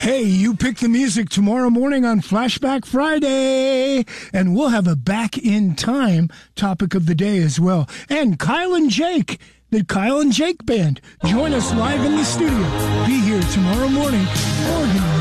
Hey, you pick the music tomorrow morning on Flashback Friday, and we'll have a back in time topic of the day as well. And Kyle and Jake, the Kyle and Jake Band, join us live in the studio. Be here tomorrow morning.